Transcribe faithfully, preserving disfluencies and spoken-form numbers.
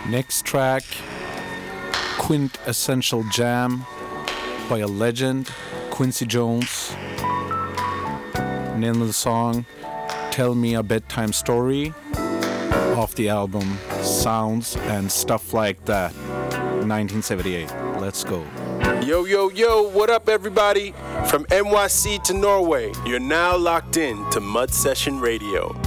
Next track, Quintessential Jam by a legend, Quincy Jones. Name of the song, Tell Me a Bedtime Story, off the album Sounds and Stuff Like That, nineteen seventy-eight. Let's go. Yo, yo, yo, what up, everybody? From N Y C to Norway, you're now locked in to Mud Session Radio.